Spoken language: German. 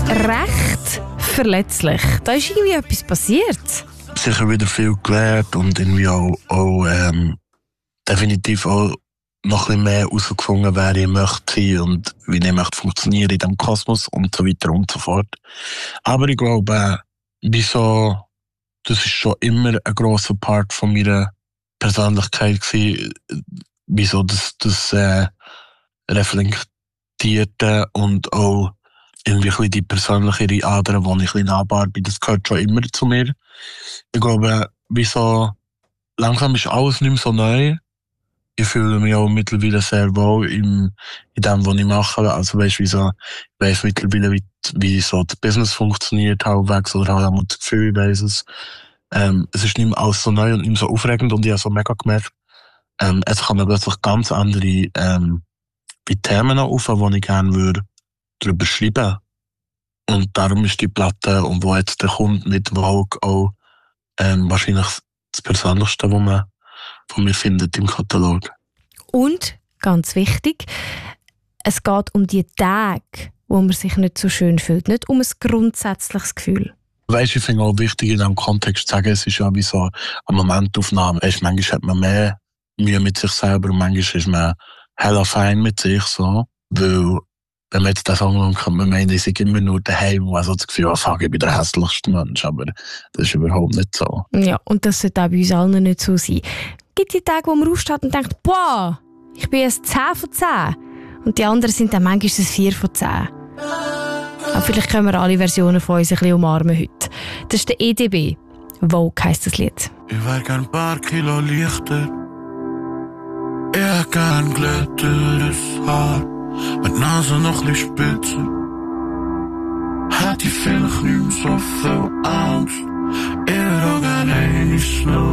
recht verletzlich. Da ist irgendwie etwas passiert. Sicher wieder viel gelernt und irgendwie auch definitiv auch noch ein bisschen mehr herausgefunden, wer ich möchte sein und wie ich möchte funktionieren in diesem Kosmos und so weiter und so fort. Aber ich glaube, das ist schon immer ein grosser Part von meiner Persönlichkeit gewesen, wieso das reflektierte und auch irgendwie ein bisschen die persönlichere Ader, die ich ein bisschen nahbar bin, das gehört schon immer zu mir. Ich glaube, langsam ist alles nicht mehr so neu. Ich fühle mich auch mittlerweile sehr wohl in dem, was ich mache. Also ich weiss mittlerweile, wie so das Business funktioniert, halbwegs, oder habe ich das Gefühl, ich weiss es. Es ist nicht mehr alles so neu und nicht mehr so aufregend und ich habe so mega gemerkt, es kommen plötzlich ganz andere Themen auf, die ich gerne würde darüber schreiben. Und darum ist die Platte, und wo jetzt der kommt mit Vogue auch wahrscheinlich das Persönlichste, was man von mir findet im Katalog. Und, ganz wichtig, es geht um die Tage, wo man sich nicht so schön fühlt, nicht um ein grundsätzliches Gefühl. Weisst, ich finde auch wichtig in diesem Kontext zu sagen, es ist ja wie so eine Momentaufnahme. Weisst, manchmal hat man mehr Mühe mit sich selber und manchmal ist man hella fein mit sich, so. Weil, wenn man jetzt das ankommt, kann man meinen, ich sei immer nur daheim und also das Gefühl, ich bin der hässlichste Mensch, aber das ist überhaupt nicht so. Ja, und das sollte auch bei uns allen nicht so sein. Es gibt die Tage, wo man aufsteht und denkt, boah, ich bin ein 10 von 10. Und die anderen sind dann manchmal ein 4 von 10. Aber vielleicht können wir alle Versionen von uns ein bisschen umarmen heute. Das ist der EDB. Vogue heisst das Lied. Ich wär gern ein paar Kilo leichter. Ich hätt gern glätteres Haar. Mit Nase noch ein bisschen spitzer. Hätte ich vielleicht nicht mehr so viel Angst. Ich würd auch gern einmal schnell